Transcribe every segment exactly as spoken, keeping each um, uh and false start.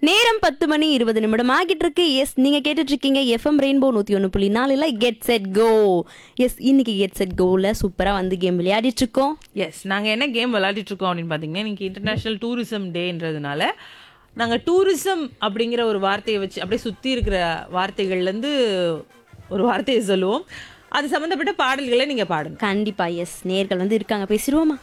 நேரம் பத்து மணி இருபது நிமிடம் ஆகிட்டு இருக்கு. எஸ், நீங்க கேட்டுட்டு இருக்கீங்க எஃப்எம் ரெயின்போ நூத்தி ஒன்று புள்ளி நாலுல கெட் செட் கோ. எஸ், இன்னைக்கு கெட் செட் கோல சூப்பரா வந்து கேம் விளையாடிட்டு இருக்கோம். எஸ், நாங்கள் என்ன கேம் விளையாடிட்டு இருக்கோம் அப்படின்னு பார்த்தீங்கன்னா, இன்னைக்கு இன்டர்நேஷ்னல் டூரிசம் டேன்றதுனால நாங்கள் டூரிசம் அப்படிங்கிற ஒரு வார்த்தையை வச்சு அப்படியே சுற்றி இருக்கிற வார்த்தைகள்லேருந்து ஒரு வார்த்தையை சொல்லுவோம். அது சம்மந்தப்பட்ட பாடல்களை நீங்கள் பாடுங்க. கண்டிப்பா. எஸ், நேர்கள் வந்து இருக்காங்க, பேசிடுவோமா?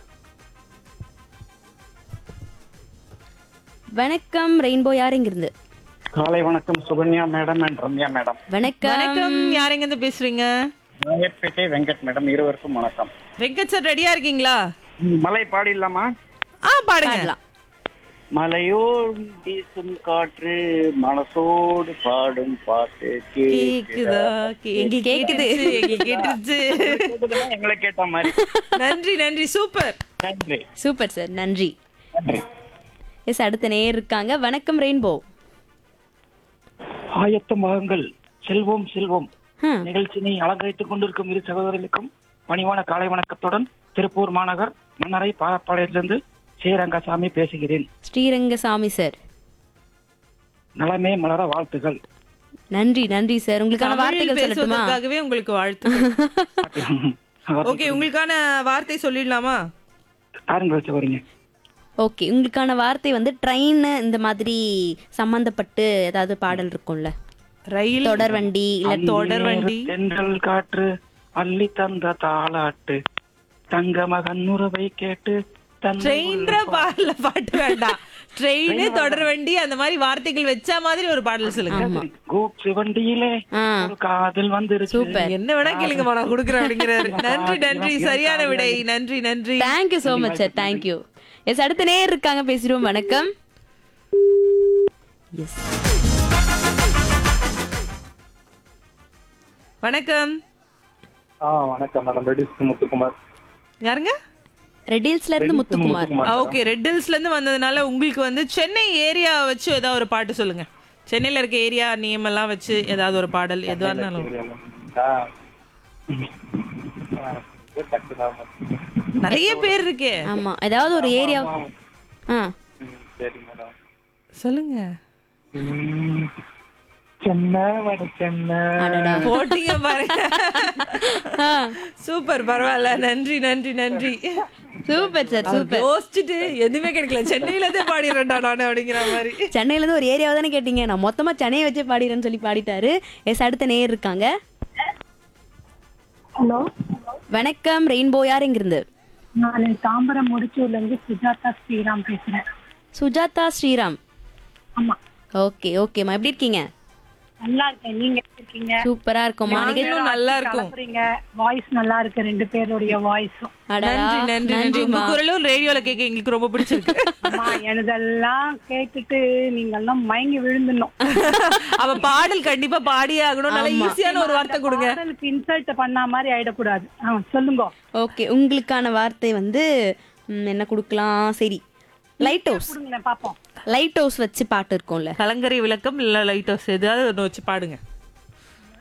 வணக்கம் ரெயின்போ, யார் இங்கிருந்து? காலை வணக்கம் Sukanya madam and Ramya madam. வணக்கம். வணக்கம், யார் எங்கேருந்து பேசுறீங்க? நாயப்பேட்டை வெங்கட் மேடம். இருவருக்கும் வணக்கம். வெங்கட் சார் ரெடியா இருக்கீங்களா? மலை பாடிடலாமா? ஆ, பாடுங்க. பாடலாம். மலையோடு வீசும் காற்று மனசோடு பாடும் பாட்டு கேக்குதா? எங்களுக்கு கேக்குது. எங்களுக்கு கேட்டுருச்சு. கேக்குதா? எங்களை கேட்ட மாதிரி. நன்றி நன்றி, சூப்பர். நன்றி சூப்பர் சார், நன்றி. நன்றி. எஸ், அடுத்த நேர் இருக்காங்க. வணக்கம் ரெயின்போ. ஆயத்தமாகுங்கள், செல்வோம் செல்வோம். ஹம். நிகழ்ச்சியை அலங்கரித்துக் கொண்டிருக்கும் இரு சகோதரர்களுக்கும் பணிவான காலை வணக்கத்துடன் திருப்பூர் மாநகர் மன்னரை பாலப்பாளையத்திலிருந்து ஸ்ரீரங்கசாமி பேசுகிறேன். ஸ்ரீரங்கசாமி சார், நலமே மலர வாழ்த்துகள். நன்றி நன்றி சார். உங்களுக்கான தமிழில் வார்த்தைகள் சொல்லட்டுமா? பேசுவதற்காகவே உங்களுக்கு வாழ்த்து. ஓகே, உங்களுக்கான வார்த்தை சொல்லிடலாமா? பாருங்கள் சகோதரிங்க. ஓகே, உங்களுக்கான வார்த்தை வந்து ட்ரெயின், இந்த மாதிரி சம்பந்தப்பட்டு ஏதாவது பாடல் இருக்கும்ல, ரயில், தொடர்வண்டி இல்ல தொடர் வண்டி, தென்றல் காற்று அள்ளி தந்த தாளாட்டு தங்க மகன் உறவை கேட்டு ட்ரெயின்ற பாடல பாட்டு வேண்டாம். ட்ரெயின், தொடர் வண்டி, அந்த மாதிரி வார்த்தைகள் வச்ச மாதிரி ஒரு பாடல் சொல்லுங்க. கூப்ஸ் வண்டியிலே ஆ, ஒரு காதல் வந்துருச்சு. சூப்பர். என்ன வேணா கேளுங்க, நான் கொடுக்குறேன் அப்படிங்கிறாரு. நன்றி நன்றி, சரியான விடை. நன்றி நன்றி. Thank you so much sir, thank you. S, அடுத்த நேர் இருக்காங்க, பேசிடுவோம். வணக்கம். எஸ், வணக்கம். ஆ வணக்கம் மேடம். ரெடிஸ் முத்துக்குமார். யாருங்க? ரெடில்ஸ்ல இருந்து முத்துக்குமார். ஓகே, ரெட் ஹில்ஸ்ல இருந்து வந்ததுனால உங்களுக்கு வந்து சென்னை ஏரியா வச்சு ஏதாவது ஒரு பாட்டு சொல்லுங்க. சென்னையில இருக்க ஏரியா நேம் எல்லாம் வச்சு ஏதாவது ஒரு பாடல், எதுவா இருந்தாலும். நிறைய பேர் இருக்கே. ஆமா, ஏதாவது ஒரு ஏரியா. ஆ, சரி மேடம், சொல்லுங்க. சென்னை வட சென்னை. அடடா. போட்டீங்க பாருங்க. ஆ, சூப்பர், பரவாயில்ல. நன்றி நன்றி நன்றி. Super sir, super. யோசிச்சுட்டு எதுவுமே கிடைக்கல, சென்னையில தான் பாடிடுறேன்டா நானு அப்படிங்கிற மாதிரி. சென்னையில இருந்து ஒரு ஏரியாவை தானே கேட்டீங்க, நான் மொத்தமா சென்னையை வச்சு பாடிறேன்னு சொல்லி பாடிட்டாரு. எஸ், அடுத்த நேர் இருக்காங்க. ஹலோ, வணக்கம் ரெயின்போ, யார் இங்கிருந்து? நான் தாம்பரம் முடிச்சூர்ல இருந்து சுஜாதா ஸ்ரீராம் பேசுறேன். சுஜாதா ஸ்ரீராம். ஆமா, ஓகே ஓகேம்மா, எப்படி இருக்கீங்க? நல்லா இருக்கேன். நீங்க எப்படி இருக்கீங்க? சூப்பரா இருக்கோம்மா. நாங்களும் நல்லா இருக்கும். கலப்புறீங்க. வாய்ஸ் நல்லா இருக்கு, ரெண்டு பேருடைய வாய்ஸும். அடடா, நன்றி நன்றி நன்றி. உங்க குரலும் ரேடியோல கேட்க எங்களுக்கு ரொம்ப பிடிச்சிருக்கு. ஆமா, எனதெல்லாம் கேட்டுட்டு நீங்க எல்லாம் மயங்கி விழுந்துடணும். அவ பாடல் கண்டிப்பா பாடியே ஆகணும். நல்ல ஈஸியான ஒரு வார்த்தை கொடுங்க. பாடலுக்கு இன்சல்ட் பண்ண மாதிரி ஆயிடக்கூடாது. ஆ, சொல்லுங்க. ஓகே, உங்களுக்கான வார்த்தை வந்து ம், என்ன கொடுக்கலாம்? சரி, லைட் ஹவுஸ். கொடுங்களேன் பாப்போம். லைட் ஹவுஸ் வச்சு பாட்டு இருக்கும்ல. கலங்கரை விளக்கம் இல்ல லைட் ஹவுஸ், ஏதாவது ஒன்று வச்சு பாடுங்க.